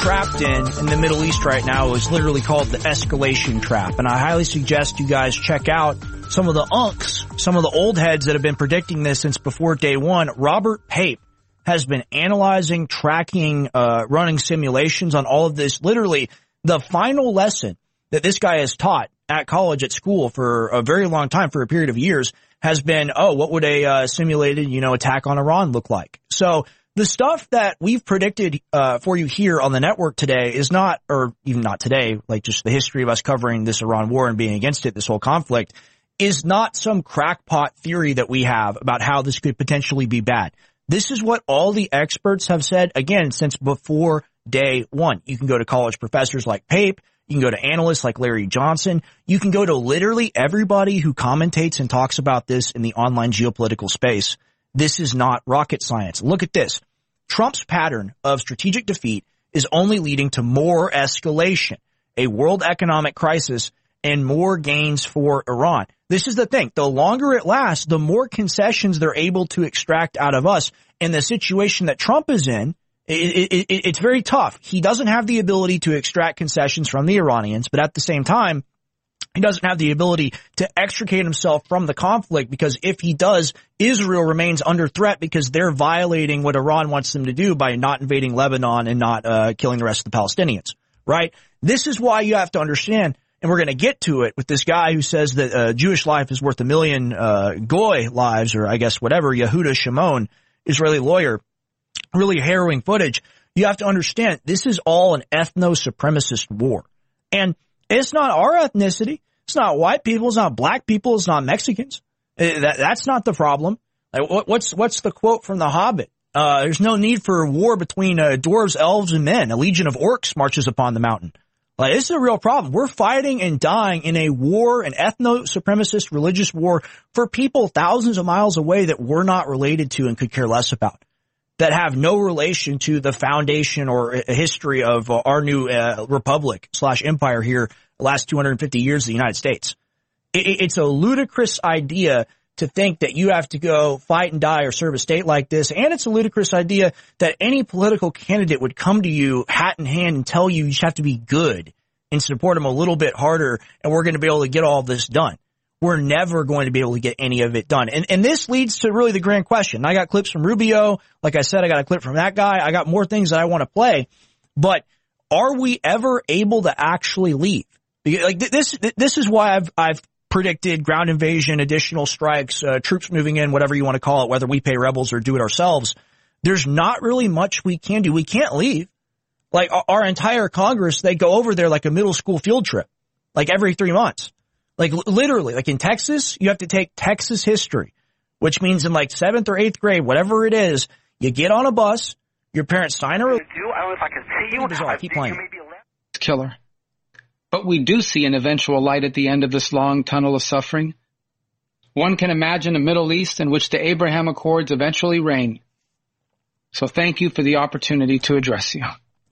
trapped in the Middle East right now is literally called the escalation trap. And I highly suggest you guys check out some of the unks, some of the old heads that have been predicting this since before day one. Robert Pape has been analyzing, tracking, running simulations on all of this. Literally, the final lesson that this guy has taught at college, at school for a very long time, for a period of years, has been, what would a simulated, attack on Iran look like? So the stuff that we've predicted for you here on the network today is not, or even not today, like just the history of us covering this Iran war and being against it, this whole conflict, is not some crackpot theory that we have about how this could potentially be bad. This is what all the experts have said, again, since before day one. You can go to college professors like Pape. You can go to analysts like Larry Johnson. You can go to literally everybody who commentates and talks about this in the online geopolitical space. This is not rocket science. Look at this. Trump's pattern of strategic defeat is only leading to more escalation, a world economic crisis, and more gains for Iran. This is the thing. The longer it lasts, the more concessions they're able to extract out of us. And the situation that Trump is in, it's very tough. He doesn't have the ability to extract concessions from the Iranians, but at the same time, he doesn't have the ability to extricate himself from the conflict, because if he does, Israel remains under threat because they're violating what Iran wants them to do by not invading Lebanon and not killing the rest of the Palestinians, right? This is why you have to understand, and we're going to get to it with this guy who says that Jewish life is worth a million Goy lives, or I guess whatever, Yehuda Shimon, Israeli lawyer. Really harrowing footage. You have to understand, this is all an ethno-supremacist war. And it's not our ethnicity. It's not white people. It's not black people. It's not Mexicans. That's not the problem. Like, what's the quote from The Hobbit? There's no need for war between dwarves, elves, and men. A legion of orcs marches upon the mountain. Like, this is a real problem. We're fighting and dying in a war, an ethno-supremacist religious war, for people thousands of miles away that we're not related to and could care less about, that have no relation to the foundation or history of our new republic / empire here the last 250 years of the United States. It's a ludicrous idea to think that you have to go fight and die or serve a state like this. And it's a ludicrous idea that any political candidate would come to you hat in hand and tell you just have to be good and support them a little bit harder, and we're going to be able to get all this done. We're never going to be able to get any of it done. And this leads to really the grand question. I got clips from Rubio. Like I said, I got a clip from that guy. I got more things that I want to play. But are we ever able to actually leave? Like, this is why I've predicted ground invasion, additional strikes, troops moving in, whatever you want to call it, whether we pay rebels or do it ourselves. There's not really much we can do. We can't leave. Like, our entire Congress, they go over there like a middle school field trip, like every 3 months. Like, literally, like in Texas, you have to take Texas history, which means in like 7th or 8th grade, whatever it is, you get on a bus, your parents sign a release. I don't know if I can see you. Bizarre. Keep playing. Killer. But we do see an eventual light at the end of this long tunnel of suffering. One can imagine a Middle East in which the Abraham Accords eventually reign. So thank you for the opportunity to address you.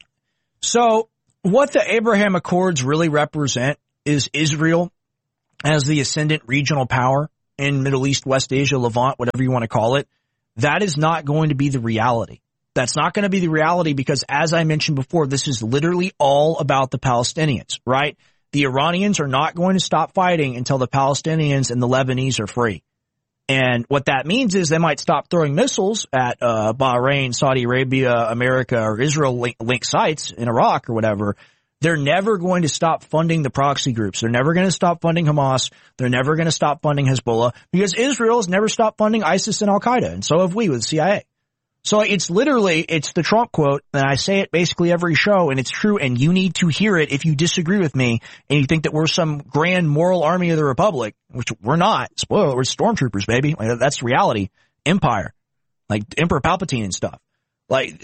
So what the Abraham Accords really represent is Israel as the ascendant regional power in Middle East, West Asia, Levant, whatever you want to call it. That is not going to be the reality. That's not going to be the reality because, as I mentioned before, this is literally all about the Palestinians, right? The Iranians are not going to stop fighting until the Palestinians and the Lebanese are free. And what that means is they might stop throwing missiles at Bahrain, Saudi Arabia, America, or Israel link sites in Iraq or whatever. They're never going to stop funding the proxy groups. They're never going to stop funding Hamas. They're never going to stop funding Hezbollah because Israel has never stopped funding ISIS and Al-Qaeda, and so have we with the CIA. So it's the Trump quote, and I say it basically every show, and it's true, and you need to hear it if you disagree with me and you think that we're some grand moral army of the Republic, which we're not. Spoiler, we're stormtroopers, baby. Like, that's reality. Empire. Like Emperor Palpatine and stuff. Like,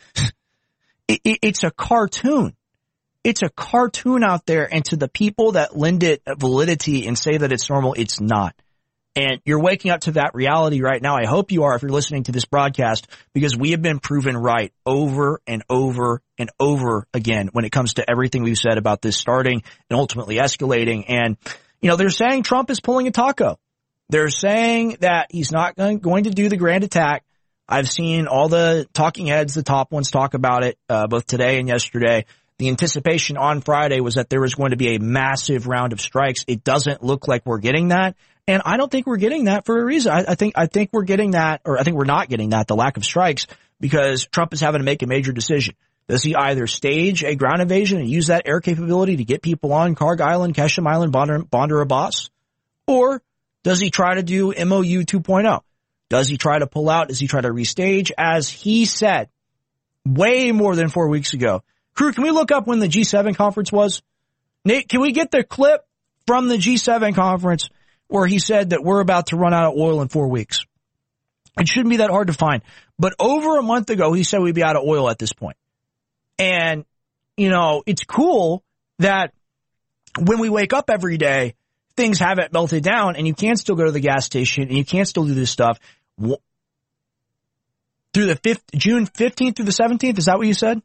it's a cartoon. It's a cartoon out there, and to the people that lend it validity and say that it's normal, it's not. And you're waking up to that reality right now. I hope you are if you're listening to this broadcast, because we have been proven right over and over and over again when it comes to everything we've said about this starting and ultimately escalating. And, you know, they're saying Trump is pulling a taco. They're saying that he's not going to do the grand attack. I've seen all the talking heads, the top ones, talk about it, both today and yesterday. The anticipation on Friday was that there was going to be a massive round of strikes. It doesn't look like we're getting that. And I don't think we're getting that for a reason. I think we're getting that, or I think we're not getting that, the lack of strikes, because Trump is having to make a major decision. Does he either stage a ground invasion and use that air capability to get people on Karg Island, Keshem Island, Bandar Abbas? Or does he try to do MOU 2.0? Does he try to pull out? Does he try to restage? As he said way more than 4 weeks ago. Crew, can we look up when the G7 conference was? Nate, can we get the clip from the G7 conference where he said that we're about to run out of oil in 4 weeks? It shouldn't be that hard to find. But over a month ago, he said we'd be out of oil at this point. And, you know, it's cool that when we wake up every day, things haven't melted down and you can still go to the gas station and you can still do this stuff. Through the June 15th through the 17th, is that what you said?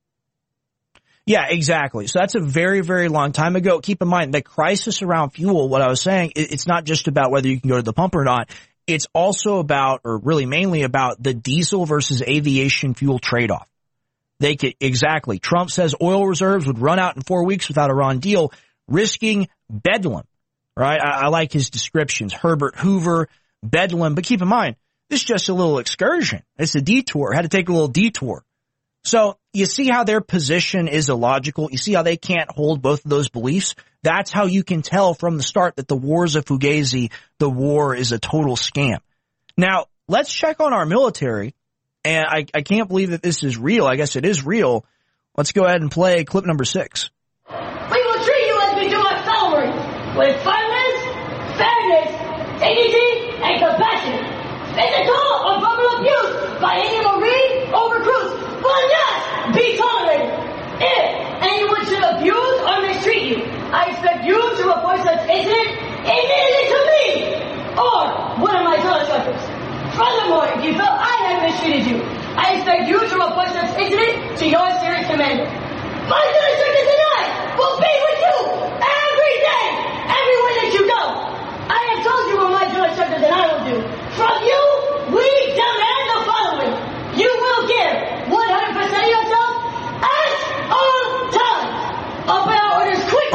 Yeah, exactly. So that's a very, very long time ago. Keep in mind, the crisis around fuel, what I was saying, it's not just about whether you can go to the pump or not. It's also about, or really mainly about, the diesel versus aviation fuel trade-off. Exactly. Trump says oil reserves would run out in 4 weeks without a Iran deal, risking bedlam. Right? I like his descriptions. Herbert Hoover, bedlam. But keep in mind, this is just a little excursion. It's a detour. Had to take a little detour. So you see how their position is illogical. You see how they can't hold both of those beliefs. That's how you can tell from the start that the war is a fugazi. The war is a total scam. Now, let's check on our military. And I can't believe that this is real. I guess it is real. Let's go ahead and play clip number 6. We will treat you as we do our followers, with firmness, fairness, dignity, and compassion. Physical or verbal abuse by any Marine or recruits will not be tolerated. If anyone should abuse or mistreat you, I expect you to report such incident immediately to me or one of my drill instructors. Furthermore, if you feel I have mistreated you, I expect you to report such incident to your senior commander. My drill instructors and I will be with you every day, everywhere that you go. I have told you what my drill instructors and I will do. From you, we demand the following. You will give 100% of yourself at all times. Open our orders quickly.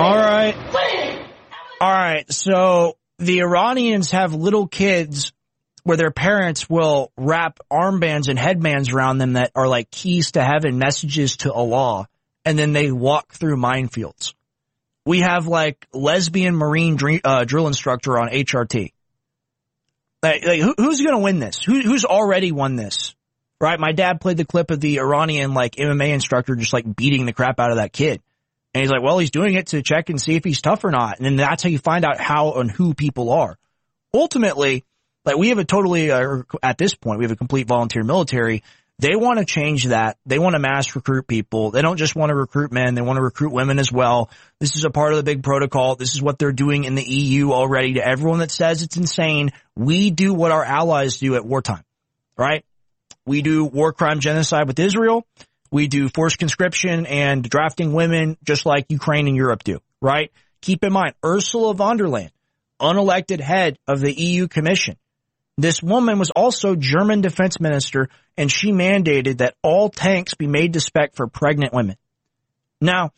All right. So the Iranians have little kids where their parents will wrap armbands and headbands around them that are like keys to heaven, messages to Allah, and then they walk through minefields. We have like lesbian Marine drill instructor on HRT. Who's going to win this? Who's already won this? Right? My dad played the clip of the Iranian like MMA instructor just like beating the crap out of that kid. And he's like, well, he's doing it to check and see if he's tough or not. And then that's how you find out how and who people are. Ultimately, like we have a totally, at this point, we have a complete volunteer military. They want to change that. They want to mass recruit people. They don't just want to recruit men. They want to recruit women as well. This is a part of the big protocol. This is what they're doing in the EU already. To everyone that says it's insane, we do what our allies do at wartime, right? We do war crime genocide with Israel. We do forced conscription and drafting women just like Ukraine and Europe do, right? Keep in mind, Ursula von der Leyen, unelected head of the EU Commission. This woman was also German defense minister, and she mandated that all tanks be made to spec for pregnant women. Now,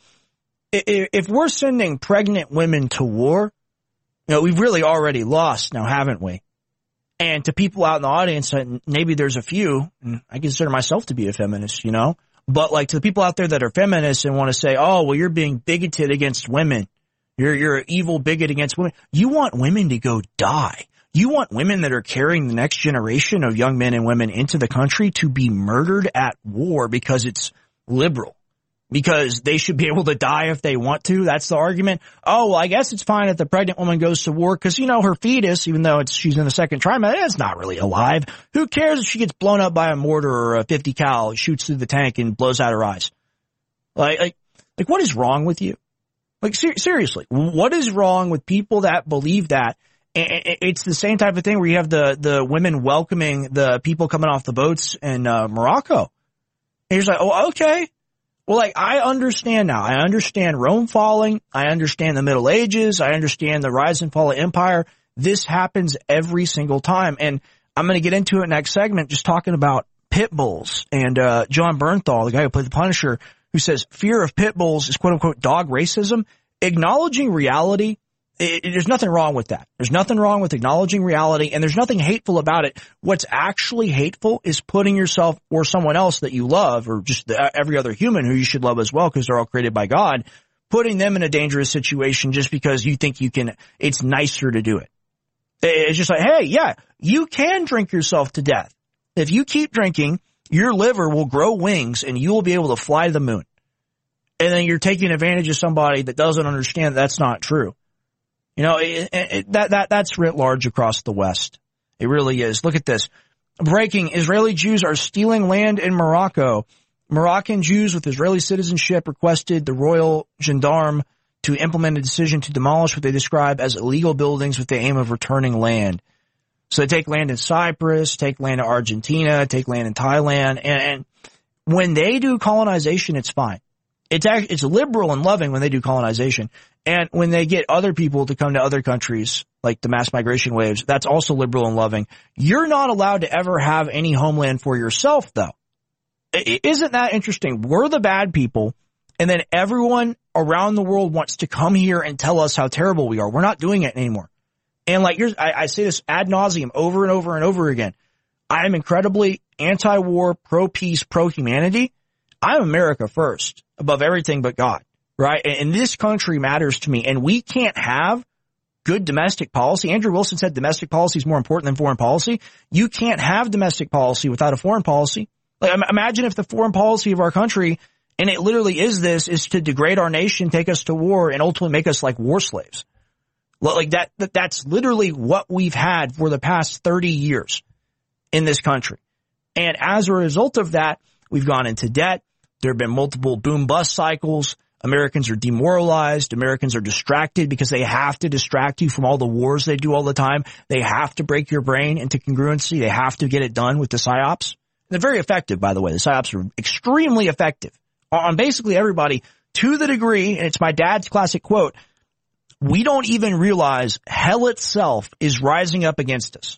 if we're sending pregnant women to war, you know, we've really already lost now, haven't we? And to people out in the audience, maybe there's a few, and I consider myself to be a feminist, you know, but like to the people out there that are feminists and want to say, oh, well, you're being bigoted against women. You're an evil bigot against women. You want women to go die. You want women that are carrying the next generation of young men and women into the country to be murdered at war because it's liberal, because they should be able to die if they want to. That's the argument. Oh, well, I guess it's fine if the pregnant woman goes to war because, you know, her fetus, even though she's in the second trimester, it's not really alive. Who cares if she gets blown up by a mortar or a 50 cal, shoots through the tank and blows out her eyes? Like what is wrong with you? Like, seriously, what is wrong with people that believe that? It's the same type of thing where you have the women welcoming the people coming off the boats in Morocco. And you're just like, oh, okay. Well, like, I understand now. I understand Rome falling. I understand the Middle Ages. I understand the rise and fall of empire. This happens every single time. And I'm going to get into it next segment, just talking about pit bulls. And John Bernthal, the guy who played the Punisher, who says fear of pit bulls is quote-unquote dog racism. Acknowledging reality, there's nothing wrong with that. There's nothing wrong with acknowledging reality, and there's nothing hateful about it. What's actually hateful is putting yourself or someone else that you love, or just every other human who you should love as well because they're all created by God, putting them in a dangerous situation just because you think you can, it's nicer to do it. It's just like, hey, yeah, you can drink yourself to death. If you keep drinking, your liver will grow wings and you will be able to fly to the moon. And then you're taking advantage of somebody that doesn't understand that's not true. You know, that's writ large across the West. It really is. Look at this. Breaking: Israeli Jews are stealing land in Morocco. Moroccan Jews with Israeli citizenship requested the royal gendarme to implement a decision to demolish what they describe as illegal buildings with the aim of returning land. So they take land in Cyprus, take land in Argentina, take land in Thailand, and when they do colonization, it's fine. It's liberal and loving when they do colonization. And when they get other people to come to other countries, like the mass migration waves, that's also liberal and loving. You're not allowed to ever have any homeland for yourself, though. Isn't that interesting? We're the bad people, and then everyone around the world wants to come here and tell us how terrible we are. We're not doing it anymore. And like I say this ad nauseum over and over and over again. I am incredibly anti-war, pro-peace, pro-humanity. I'm America first, above everything but God, right? And this country matters to me, and we can't have good domestic policy. Andrew Wilson said domestic policy is more important than foreign policy. You can't have domestic policy without a foreign policy. Like, imagine if the foreign policy of our country, and it literally is this, is to degrade our nation, take us to war, and ultimately make us like war slaves. Like that's literally what we've had for the past 30 years in this country. And as a result of that, we've gone into debt. There have been multiple boom-bust cycles. Americans are demoralized. Americans are distracted because they have to distract you from all the wars they do all the time. They have to break your brain into congruency. They have to get it done with the PSYOPs. They're very effective, by the way. The PSYOPs are extremely effective on basically everybody, to the degree, and it's my dad's classic quote, we don't even realize hell itself is rising up against us.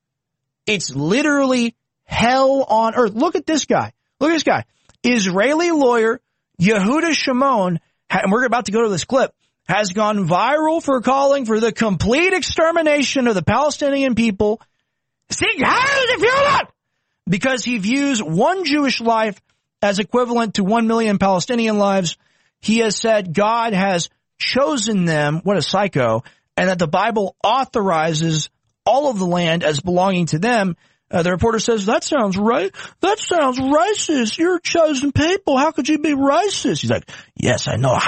It's literally hell on earth. Look at this guy. Look at this guy. Israeli lawyer Yehuda Shimon, and we're about to go to this clip, has gone viral for calling for the complete extermination of the Palestinian people. Sing Heil if you want! Because he views one Jewish life as equivalent to 1 million Palestinian lives. He has said God has chosen them, what a psycho, and that the Bible authorizes all of the land as belonging to them. The reporter says, that sounds right. That sounds racist. You're chosen people. How could you be racist? He's like, yes, I know.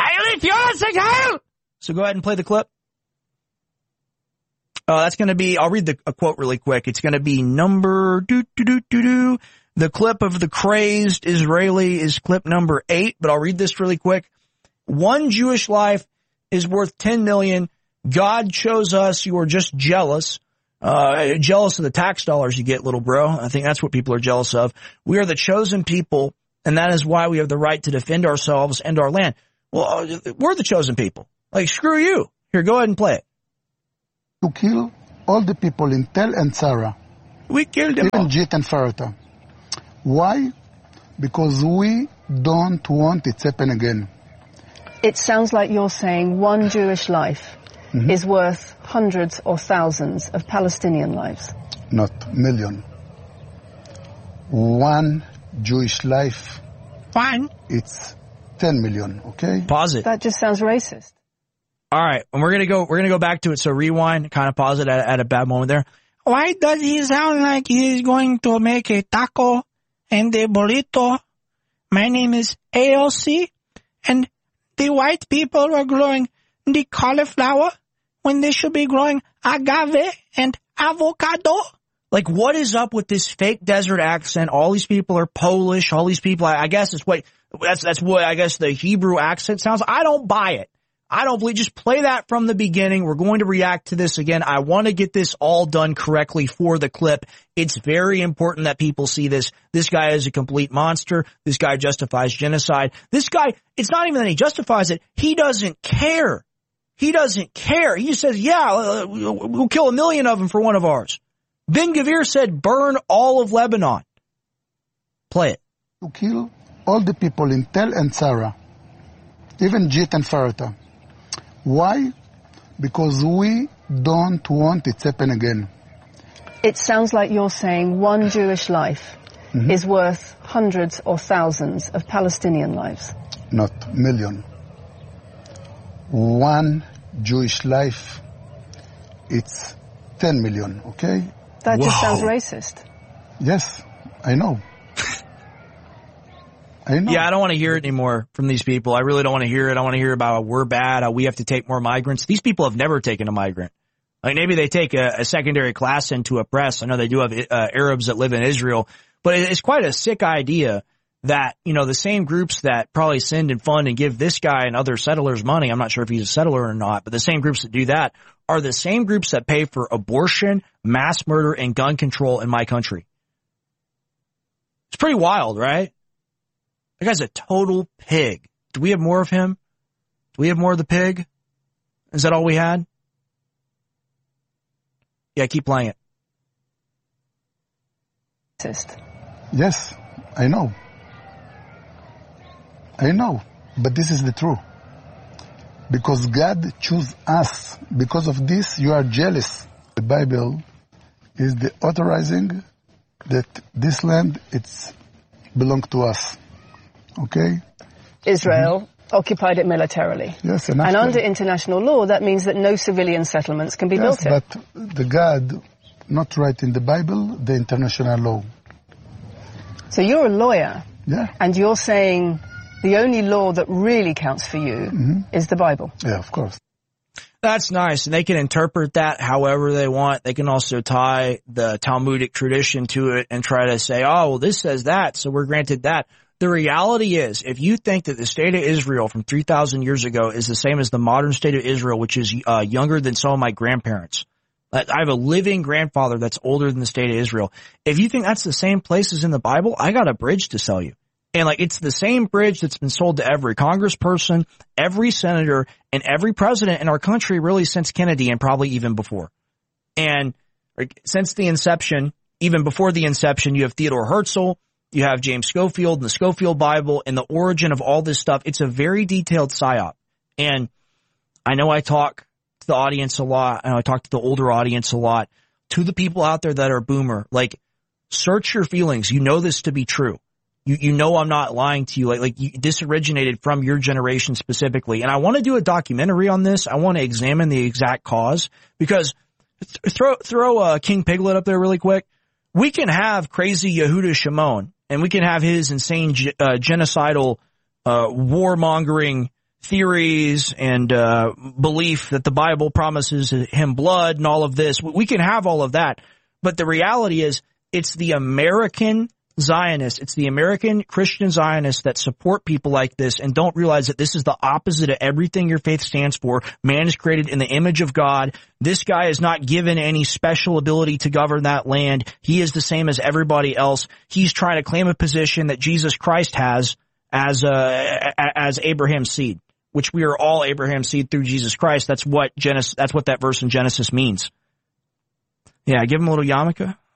So go ahead and play the clip. That's going to be, I'll read a quote really quick. It's going to be number The clip of the crazed Israeli is clip number 8, but I'll read this really quick. One Jewish life is worth 10 million. God chose us. You are just jealous. Jealous of the tax dollars you get, little bro. I think that's what people are jealous of. We are the chosen people, and that is why we have the right to defend ourselves and our land. Well, we're the chosen people. Like, screw you. Here, go ahead and play it. To kill all the people in Tel and Sarah. We killed them all. Even Jit and Farata. Why? Because we don't want it to happen again. It sounds like you're saying one Jewish life is worth hundreds or thousands of Palestinian lives. Not million. One Jewish life. Fine. It's 10 million, okay? Pause it. That just sounds racist. All right, and we're gonna go back to it. So rewind, kind of pause it at a bad moment there. Why does he sound like he's going to make a taco and a burrito? My name is AOC, and the white people are growing the cauliflower when they should be growing agave and avocado. Like, what is up with this fake desert accent? All these people are Polish. All these people, I guess that's what I guess the Hebrew accent sounds. I don't buy it. I don't believe, just play that from the beginning. We're going to react to this again. I want to get this all done correctly for the clip. It's very important that people see this. This guy is a complete monster. This guy justifies genocide. This guy, it's not even that he justifies it. He doesn't care. He doesn't care. He just says, yeah, we'll kill 1 million of them for one of ours. Ben-Gvir said burn all of Lebanon. Play it. To kill all the people in Tel and Sarah, even Jit and Farata. Why? Because we don't want it to happen again. It sounds like you're saying one Jewish life is worth hundreds or thousands of Palestinian lives. Not million. One Jewish life, it's 10 million, okay? That just sounds racist. Yes, I know. I know. Yeah, I don't want to hear it anymore from these people. I really don't want to hear it. I want to hear about how we're bad, how we have to take more migrants. These people have never taken a migrant. Like maybe they take a secondary class into oppress. I know they do have Arabs that live in Israel, but it's quite a sick idea that, you know, the same groups that probably send and fund and give this guy and other settlers money, I'm not sure if he's a settler or not, but the same groups that do that are the same groups that pay for abortion, mass murder, and gun control in my country. It's pretty wild, right? That guy's a total pig. Do we have more of him? Do we have more of the pig? Is that all we had? Yeah, keep playing it. Yes, I know. I know, but this is the truth. Because God chose us. Because of this, you are jealous. The Bible is the authorizing that this land, it's belong to us. Okay? Israel occupied it militarily. Yes, and under international law, that means that no civilian settlements can be built in. But the God not write in the Bible the international law. So you're a lawyer. Yeah. And you're saying the only law that really counts for you is the Bible. Yeah, of course. That's nice. And they can interpret that however they want. They can also tie the Talmudic tradition to it and try to say, oh, well, this says that, so we're granted that. The reality is, if you think that the state of Israel from 3,000 years ago is the same as the modern state of Israel, which is younger than some of my grandparents, I have a living grandfather that's older than the state of Israel. If you think that's the same place as in the Bible, I got a bridge to sell you. And like, it's the same bridge that's been sold to every congressperson, every senator, and every president in our country really since Kennedy and probably even before. And since the inception, even before the inception, you have Theodore Herzl, you have James Schofield and the Schofield Bible and the origin of all this stuff. It's a very detailed psyop. And I know I talk to the audience a lot, and I talk to the older audience a lot, to the people out there that are boomer. Like, search your feelings. You know this to be true. You know I'm not lying to you. This originated from your generation specifically. And I want to do a documentary on this. I want to examine the exact cause, because throw King Piglet up there really quick. We can have crazy Yehuda Shimon, and we can have his insane genocidal warmongering theories and belief that the Bible promises him blood and all of this. We can have all of that. But the reality is, it's the American Zionists, it's the American Christian Zionists that support people like this and don't realize that this is the opposite of everything your faith stands for. Man is created in the image of God. This guy is not given any special ability to govern that land. He is the same as everybody else. He's trying to claim a position that Jesus Christ has as Abraham's seed, which we are all Abraham's seed through Jesus Christ. That's what that verse in Genesis means. Yeah, give him a little yarmulke.